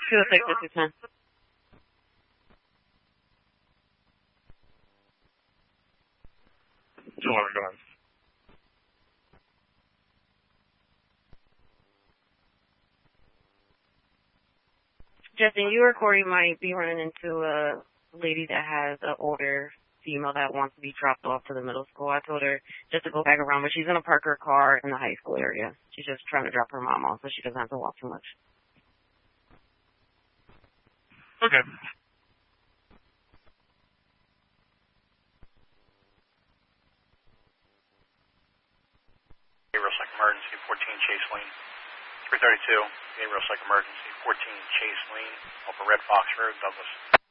206-5210. Go ahead. Justin, you or Corey might be running into a lady that has an older female that wants to be dropped off to the middle school. I told her just to go back around, but she's going to park her car in the high school area. She's just trying to drop her mom off so she doesn't have to walk too much. Okay. Gabriel Psych Emergency, 14 Chase Lane. 332, Gabriel Psych Emergency, 14 Chase Lane, off of Red Fox Road, Douglas.